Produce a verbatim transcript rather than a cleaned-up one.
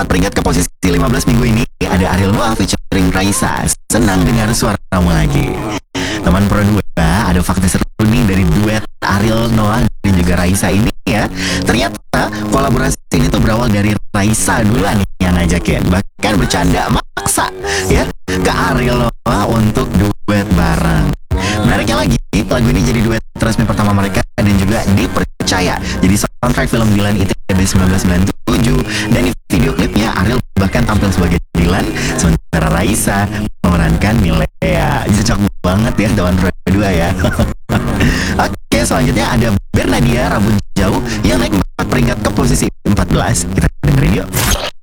empat peringkat ke posisi lima belas minggu ini ada Ariel Noah featuring Raisa. Senang dengar suaramu lagi. Teman Pro dua, ada fakta seru nih dari duet Ariel Noah dan juga Raisa ini ya. Ternyata kolaborasi ini tuh berawal dari Raisa dulu nih yang ngajakin. Bahkan bercanda maksa ya ke Ariel Noah untuk duet bareng. Menariknya lagi, lagu ini jadi duet resmi pertama mereka dan juga dipercaya jadi soundtrack film Dylan I T B seribu sembilan ratus sembilan puluh tujuh. Dan di video klipnya Ariel bahkan tampil sebagai Dylan, sementara Raisa memerankan Milea. Cocok banget ya Dewan Pro dua ya. Oke, selanjutnya ada Bernadia Rambut Jauh yang naik empat peringkat ke posisi empat belas. Kita dengerin yuk.